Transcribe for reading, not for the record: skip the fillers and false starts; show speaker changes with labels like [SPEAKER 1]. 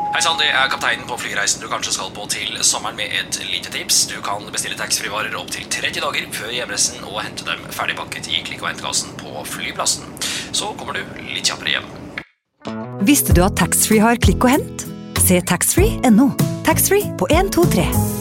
[SPEAKER 1] Hei sann, det kapteinen på flyreisen du kanskje skal på til sommeren med et lite tips. Du kan bestille taxfree-varer opp til 30 dager før hjemreisen og hente dem ferdigpakket i klikk- og hentekassen på flyplassen. Så kommer du litt kjappere hjem.
[SPEAKER 2] Visste du at taxfree har klikk og hent? Se taxfree.no. Taxfree på 1, 2, 3.